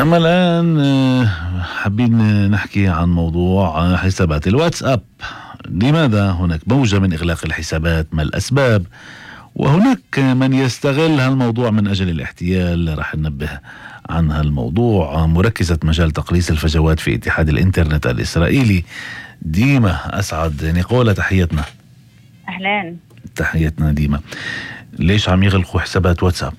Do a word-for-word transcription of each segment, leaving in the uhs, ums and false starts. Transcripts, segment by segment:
أما الآن حابين نحكي عن موضوع حسابات الواتساب. لماذا هناك موجة من إغلاق الحسابات؟ ما الأسباب؟ وهناك من يستغل هالموضوع من أجل الاحتيال. رح ننبه عن هالموضوع مركزة مجال تقليص الفجوات في اتحاد الإنترنت الإسرائيلي ديما أسعد نيقولا، تحياتنا. أهلا، تحياتنا ديما. ليش عم يغلقوا حسابات واتساب؟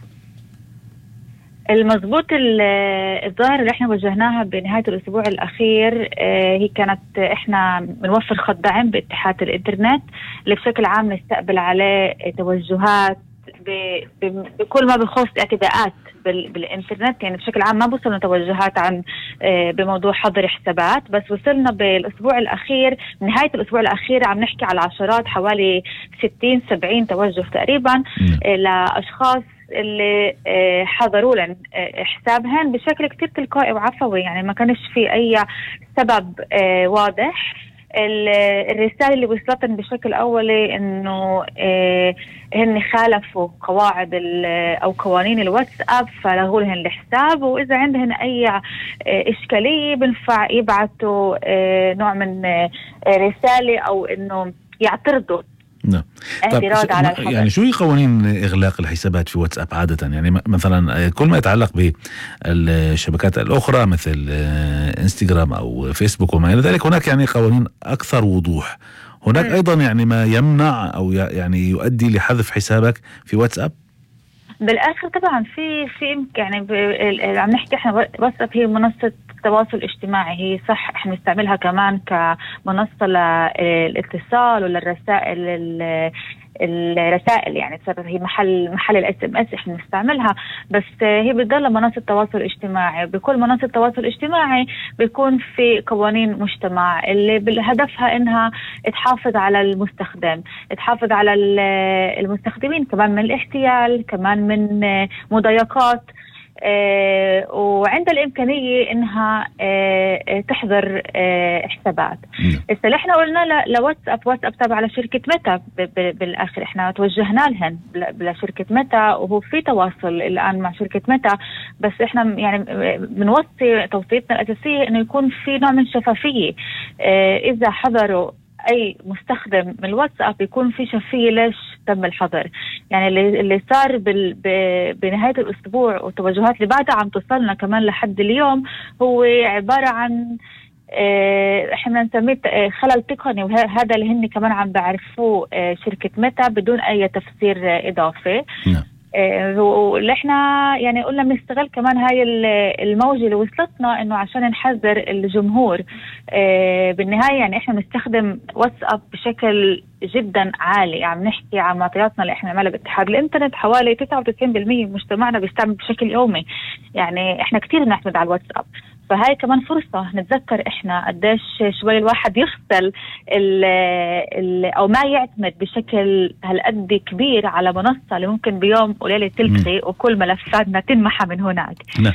المضبوط الظاهرة اللي احنا وجهناها بنهاية الأسبوع الأخير هي كانت احنا بنوفر خط دعم باتحاد الإنترنت اللي بشكل عام نستقبل عليه توجهات بكل ما بخص اعتداءات بالإنترنت. يعني بشكل عام ما بوصلنا توجهات عن بموضوع حظر حسابات، بس وصلنا بالأسبوع الأخير نهاية الأسبوع الأخير عم نحكي على عشرات، حوالي ستين سبعين توجه تقريبا لأشخاص اللي حضروا لن حسابهن بشكل كتير تلقائي وعفوي. يعني ما كانش في أي سبب واضح. الرسالة اللي وصلتن بشكل أولي إنه هن خالفوا قواعد أو قوانين الواتساب فلغوا لهن الحساب، وإذا عندهن أي إشكالية بنفع يبعثوا نوع من رسالة أو إنه يعترضوا. نعم. طيب يعني شو هي قوانين إغلاق الحسابات في واتساب عادة؟ يعني مثلا كل ما يتعلق بالشبكات الأخرى مثل انستغرام أو فيسبوك وما إلى ذلك هناك يعني قوانين أكثر وضوح. هناك م. أيضا يعني ما يمنع أو يعني يؤدي لحذف حسابك في واتساب؟ بالآخر طبعا في في يعني عم نحكي احنا واتساب هي منصة تواصل اجتماعي، هي صح احنا نستعملها كمان كمنصة للاتصال وللرسائل الرسائل، يعني صارت هي محل محل الاس ام اس احنا نستعملها، بس هي بتضل منصة تواصل اجتماعي. بكل منصة تواصل اجتماعي بيكون في قوانين مجتمع اللي هدفها انها تحافظ على المستخدم، تحافظ على المستخدمين كمان من الاحتيال، كمان من مضايقات، آه وعند الإمكانية إنها آه تحظر آه حسابات. إذا اللي إحنا قلنا لواتساب واتساب تابع على شركة ميتا بالآخر، إحنا توجهنا لهن لشركة ميتا وهو في تواصل الآن مع شركة ميتا، بس إحنا يعني بنوصي توصيتنا الأساسية إنه يكون في نوع من شفافية. آه إذا حضروا أي مستخدم من الواتساب يكون في شفافية ليش تم الحظر. يعني اللي, اللي صار بال بنهاية الأسبوع والتوجهات اللي بعدها عم تصلنا كمان لحد اليوم هو عبارة عن اه احنا نسميه خلل تقني، وهذا اللي هن كمان عم بعرفوه اه شركة ميتا بدون أي تفسير اه إضافي. نعم. واللي احنا يعني قلنا بنستغل كمان هاي الموجة اللي وصلتنا انه عشان نحذر الجمهور. اه بالنهاية يعني احنا بنستخدم واتساب بشكل جدا عالي، عم نحكي عن معطياتنا اللي احنا عملها باتحاد الانترنت حوالي تسعة وتسعين بالمية من مجتمعنا بيستعمل بشكل يومي. يعني احنا كتير بنعتمد على الواتساب، فهاي كمان فرصة نتذكر إحنا قديش شوي الواحد يفصل ال ال أو ما يعتمد بشكل هالقد كبير على منصة اللي ممكن بيوم وليلة تلتقي وكل ملفاتنا تنمحى من هناك.